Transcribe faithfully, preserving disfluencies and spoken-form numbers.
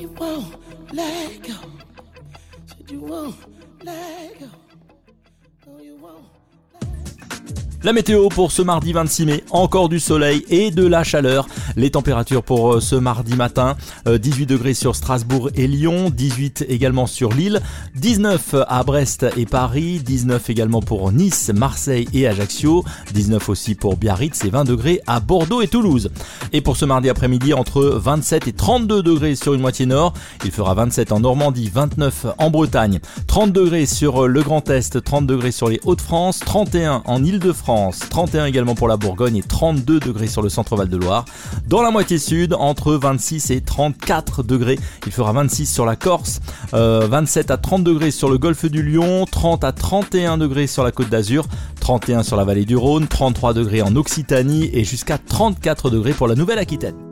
you won't let go. Said you won't let go. No, you won't. La météo pour ce mardi vingt-six mai, encore du soleil et de la chaleur. Les températures pour ce mardi matin, dix-huit degrés sur Strasbourg et Lyon, dix-huit également sur Lille, dix-neuf à Brest et Paris, dix-neuf également pour Nice, Marseille et Ajaccio, dix-neuf aussi pour Biarritz et vingt degrés à Bordeaux et Toulouse. Et pour ce mardi après-midi, entre vingt-sept et trente-deux degrés sur une moitié nord, il fera vingt-sept en Normandie, vingt-neuf en Bretagne, trente degrés sur le Grand Est, trente degrés sur les Hauts-de-France, trente et un en Île-de-France, trente et un également pour la Bourgogne et trente-deux degrés sur le centre Val-de-Loire. Dans la moitié sud, entre vingt-six et trente-quatre degrés. Il fera vingt-six sur la Corse, euh, vingt-sept à trente degrés sur le golfe du Lion, trente à trente et un degrés sur la Côte d'Azur, trente et un sur la vallée du Rhône, trente-trois degrés en Occitanie et jusqu'à trente-quatre degrés pour la Nouvelle-Aquitaine.